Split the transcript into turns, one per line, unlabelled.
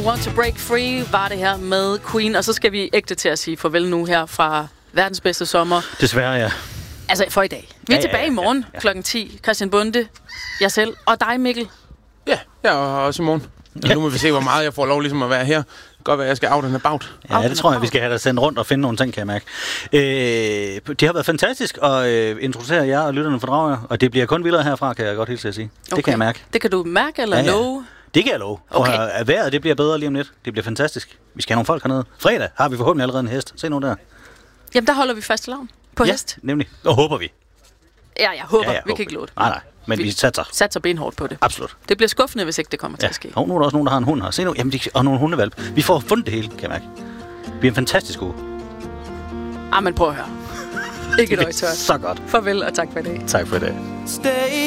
Want to Break Free var det her med Queen. Og så skal vi ægte til at sige farvel nu her fra verdens bedste sommer.
Desværre, ja.
Altså for i dag. Vi er tilbage i morgen klokken 10. Christian Bonde, jeg selv og dig, Mikkel.
Ja, jeg er også i morgen. Ja. Nu må vi se, hvor meget jeg får lov ligesom at være her. Godt være, jeg skal out and about.
Ja, det tror jeg, vi skal have dig sendt rundt og finde nogle ting, kan jeg mærke. Det har været fantastisk at introducere jer og lytterne for Dragør, og det bliver kun vildere herfra, kan jeg godt hilse at sige. Okay. Det kan jeg mærke.
Det kan du mærke eller love?
Det kan jeg love. Okay. Og vejret, det bliver bedre lige om lidt. Det bliver fantastisk. Vi skal have nogle folk hernede. Fredag har vi forhåbentlig allerede en hest. Se nu der.
Jamen, der holder vi fast lavn på hest.
Nemlig. Og håber vi.
Ja, jeg håber. Vi kan ikke love det.
Nej. Men vi satser
benhårdt på det.
Absolut.
Det bliver skuffende, hvis ikke det kommer til at ske.
Nu er der også nogen, der har en hund her. Se nu, og nogle hundevalp. Vi får fundet det hele, kan jeg mærke. Det bliver en fantastisk uge.
Men prøv at høre. Ikke et øje tørt.
Så godt.
Farvel og tak for i dag.
Tak for i dag.